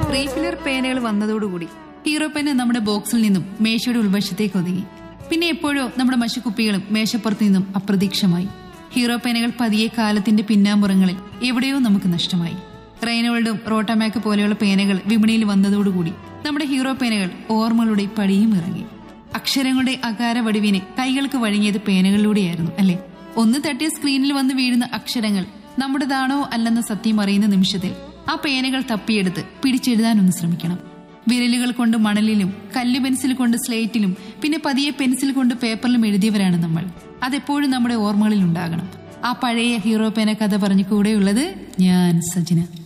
Refiller പേനകൾ വന്നതോടുകൂടി hero പേന നമ്മുടെ ബോക്സിൽ നിന്നും മേശയുടെ ഉൾവശത്തേക്ക് ഒതുങ്ങി. പിന്നെ എപ്പോഴോ നമ്മുടെ മഷിക്കുപ്പികളും മേശപ്പുറത്തു നിന്നും അപ്രതീക്ഷമായി. ഹീറോ പേനകൾ പതിയെ കാലത്തിന്റെ പിന്നാമ്പുറങ്ങളിൽ എവിടെയോ നമുക്ക് നഷ്ടമായി. റൈനോൾഡും റോട്ടാമാക്ക് പോലെയുള്ള പേനകൾ വിപണിയിൽ വന്നതോടുകൂടി നമ്മുടെ ഹീറോ പേനകൾ ഓർമ്മകളുടെ പടിയും ഇറങ്ങി. അക്ഷരങ്ങളുടെ അകാര വടിവിനെ കൈകൾക്ക് വഴങ്ങിയത് പേനകളിലൂടെയായിരുന്നു അല്ലെ? ഒന്ന് തട്ടിയ സ്ക്രീനിൽ വന്ന് വീഴുന്ന അക്ഷരങ്ങൾ നമ്മുടേതാണോ അല്ലെന്ന സത്യം അറിയുന്ന നിമിഷത്തിൽ ആ പേനകൾ തപ്പിയെടുത്ത് പിടിച്ചെഴുതാനൊന്ന് ശ്രമിക്കണം. വിരലുകൾ കൊണ്ട് മണലിലും കല്ല് പെൻസിൽ കൊണ്ട് സ്ലേറ്റിലും പിന്നെ പതിയെ പെൻസിൽ കൊണ്ട് പേപ്പറിലും എഴുതിയവരാണ് നമ്മൾ. അതെപ്പോഴും നമ്മുടെ ഓർമ്മകളിൽ ഉണ്ടാകണം. ആ പഴയ ഹീറോ പേന കഥ പറഞ്ഞു കൂടെയുള്ളത് ഞാൻ സജിന.